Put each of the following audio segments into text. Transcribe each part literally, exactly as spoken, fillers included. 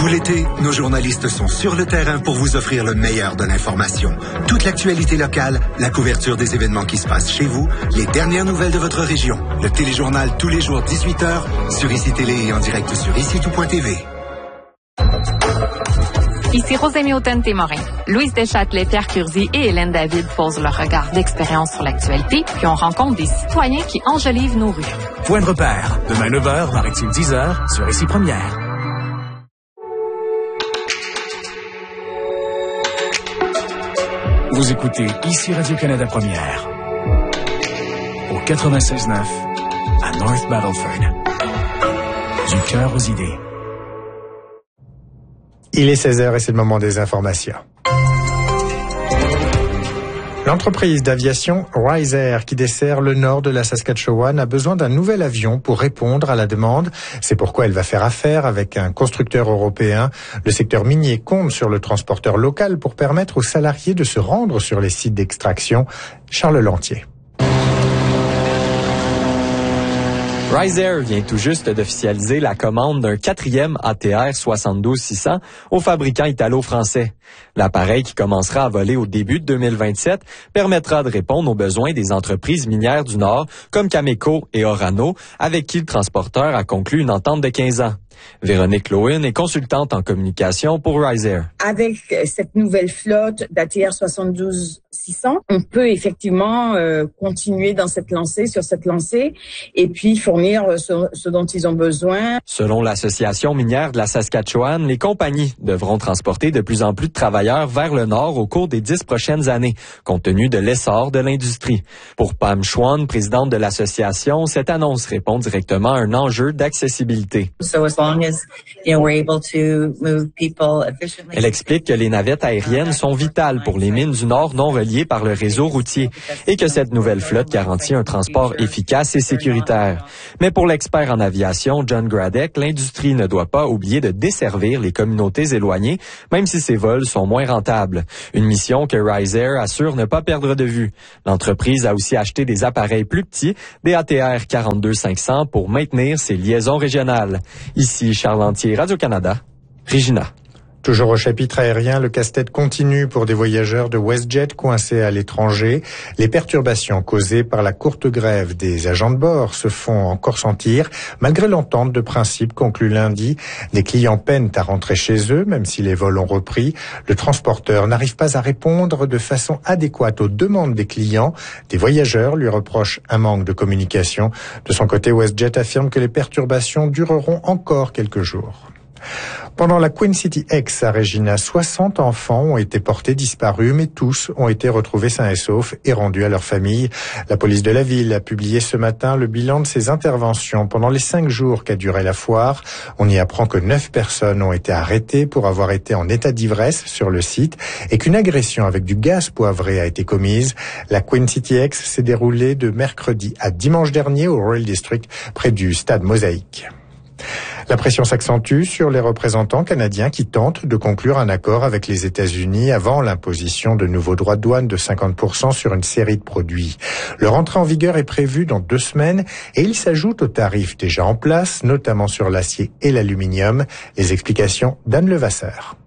Tout l'été, nos journalistes sont sur le terrain pour vous offrir le meilleur de l'information. Toute l'actualité locale, la couverture des événements qui se passent chez vous, les dernières nouvelles de votre région. Le téléjournal tous les jours dix-huit heures sur Ici Télé et en direct sur ici tout point t v. Ici Rosémie Automne-Témorin. Louise Deschâtelet, Pierre Curzi et Hélène David posent leur regard d'expérience sur l'actualité, puis on rencontre des citoyens qui enjolivent nos rues. Point de repère, demain neuf heures, Maritime dix heures, sur Ici Première. Vous écoutez Ici Radio-Canada Première, au quatre-vingt-seize neuf, à North Battleford. Du cœur aux idées. Il est seize heures et c'est le moment des informations. L'entreprise d'aviation Rise Air, qui dessert le nord de la Saskatchewan, a besoin d'un nouvel avion pour répondre à la demande. C'est pourquoi elle va faire affaire avec un constructeur européen. Le secteur minier compte sur le transporteur local pour permettre aux salariés de se rendre sur les sites d'extraction. Charles Lantier. Rise Air vient tout juste d'officialiser la commande d'un quatrième A T R soixante-douze six cents au fabricant italo-français. L'appareil, qui commencera à voler au début de deux mille vingt-sept, permettra de répondre aux besoins des entreprises minières du Nord, comme Cameco et Orano, avec qui le transporteur a conclu une entente de quinze ans. Véronique Lohin est consultante en communication pour Rise Air. Avec cette nouvelle flotte d'A T R soixante-douze six cents, on peut effectivement euh, continuer dans cette lancée, sur cette lancée, et puis fournir ce, ce dont ils ont besoin. Selon l'Association minière de la Saskatchewan, les compagnies devront transporter de plus en plus de travailleurs vers le nord au cours des dix prochaines années, compte tenu de l'essor de l'industrie. Pour Pam Schwann, présidente de l'association, cette annonce répond directement à un enjeu d'accessibilité. So as long as, you know, we're able to move people efficiently. Elle explique que les navettes aériennes sont vitales pour les mines du Nord non reliées par le réseau routier et que cette nouvelle flotte garantit un transport efficace et sécuritaire. Mais pour l'expert en aviation, John Gradek, l'industrie ne doit pas oublier de desservir les communautés éloignées, même si ces vols sont moins rentables. Une mission que Rise Air assure ne pas perdre de vue. L'entreprise a aussi acheté des appareils plus petits, des A T R quarante-deux cinq cents, pour maintenir ses liaisons régionales. Ici Charles Lantier, Radio-Canada, Regina. Toujours au chapitre aérien, le casse-tête continue pour des voyageurs de WestJet coincés à l'étranger. Les perturbations causées par la courte grève des agents de bord se font encore sentir, malgré l'entente de principe conclue lundi. Des clients peinent à rentrer chez eux, même si les vols ont repris. Le transporteur n'arrive pas à répondre de façon adéquate aux demandes des clients. Des voyageurs lui reprochent un manque de communication. De son côté, WestJet affirme que les perturbations dureront encore quelques jours. Pendant la Queen City X à Regina, soixante enfants ont été portés disparus, mais tous ont été retrouvés sains et saufs et rendus à leur famille. La police de la ville a publié ce matin le bilan de ses interventions pendant les cinq jours qu'a duré la foire. On y apprend que neuf personnes ont été arrêtées pour avoir été en état d'ivresse sur le site et qu'une agression avec du gaz poivré a été commise. La Queen City X s'est déroulée de mercredi à dimanche dernier au Royal District, près du stade Mosaïque. La pression s'accentue sur les représentants canadiens qui tentent de conclure un accord avec les États-Unis avant l'imposition de nouveaux droits de douane de cinquante pour cent sur une série de produits. Leur entrée en vigueur est prévue dans deux semaines et il s'ajoute aux tarifs déjà en place, notamment sur l'acier et l'aluminium. Les explications d'Anne Levasseur.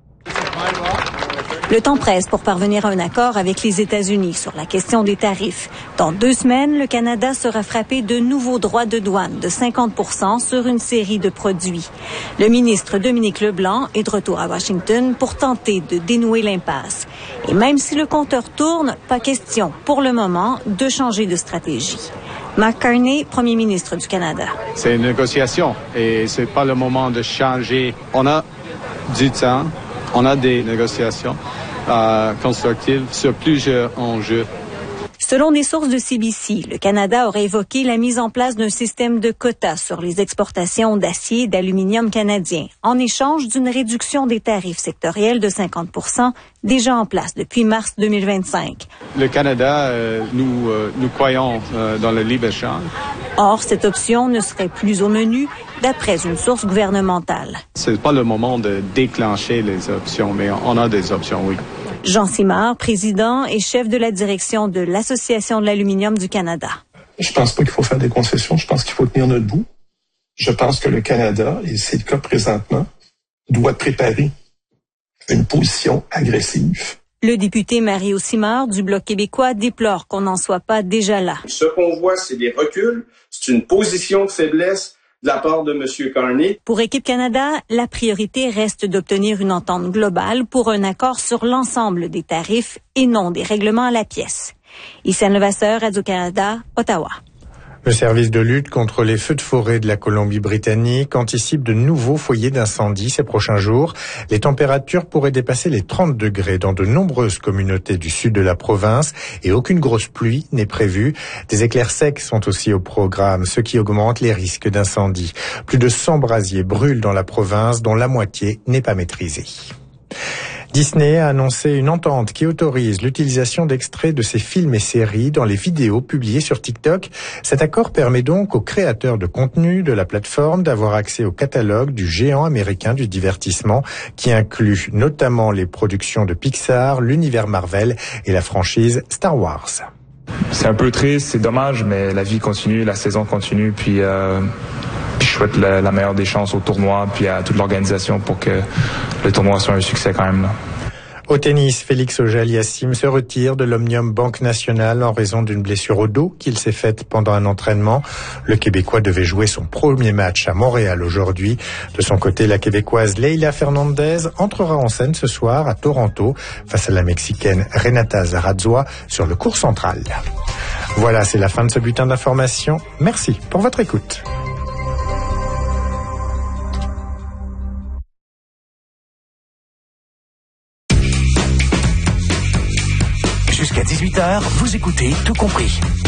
Le temps presse pour parvenir à un accord avec les États-Unis sur la question des tarifs. Dans deux semaines, le Canada sera frappé de nouveaux droits de douane de cinquante pour cent sur une série de produits. Le ministre Dominique Leblanc est de retour à Washington pour tenter de dénouer l'impasse. Et même si le compteur tourne, pas question, pour le moment, de changer de stratégie. Mark Carney, premier ministre du Canada. C'est une négociation et c'est pas le moment de changer. On a du temps, on a des négociations euh, constructives sur plusieurs enjeux. Selon des sources de C B C, le Canada aurait évoqué la mise en place d'un système de quotas sur les exportations d'acier et d'aluminium canadien, en échange d'une réduction des tarifs sectoriels de cinquante pour cent déjà en place depuis mars deux mille vingt-cinq. Le Canada, euh, nous, euh, nous croyons euh, dans le libre-échange. Or, cette option ne serait plus au menu, d'après une source gouvernementale. C'est pas le moment de déclencher les options, mais on a des options, oui. Jean Simard, président et chef de la direction de l'Association de l'aluminium du Canada. Je pense pas qu'il faut faire des concessions. Je pense qu'il faut tenir notre bout. Je pense que le Canada, et c'est le cas présentement, doit préparer une position agressive. Le député Mario Simard du Bloc québécois déplore qu'on n'en soit pas déjà là. Ce qu'on voit, c'est des reculs, c'est une position de faiblesse de la part de M. Carney. Pour Équipe Canada, la priorité reste d'obtenir une entente globale pour un accord sur l'ensemble des tarifs et non des règlements à la pièce. Issa Levasseur, Radio-Canada, Ottawa. Le service de lutte contre les feux de forêt de la Colombie-Britannique anticipe de nouveaux foyers d'incendie ces prochains jours. Les températures pourraient dépasser les trente degrés dans de nombreuses communautés du sud de la province et aucune grosse pluie n'est prévue. Des éclairs secs sont aussi au programme, ce qui augmente les risques d'incendie. Plus de cent brasiers brûlent dans la province, dont la moitié n'est pas maîtrisée. Disney a annoncé une entente qui autorise l'utilisation d'extraits de ses films et séries dans les vidéos publiées sur TikTok. Cet accord permet donc aux créateurs de contenu de la plateforme d'avoir accès au catalogue du géant américain du divertissement qui inclut notamment les productions de Pixar, l'univers Marvel et la franchise Star Wars. C'est un peu triste, c'est dommage, mais la vie continue, la saison continue, puis... Euh... Puis je souhaite la, la meilleure des chances au tournoi puis à toute l'organisation pour que le tournoi soit un succès quand même. Là. Au tennis, Félix Auger-Aliassime se retire de l'Omnium Banque Nationale en raison d'une blessure au dos qu'il s'est faite pendant un entraînement. Le Québécois devait jouer son premier match à Montréal aujourd'hui. De son côté, la Québécoise Leila Fernandez entrera en scène ce soir à Toronto face à la Mexicaine Renata Zarazua sur le court central. Voilà, c'est la fin de ce bulletin d'information. Merci pour votre écoute. Jusqu'à dix-huit heures, vous écoutez Tout compris.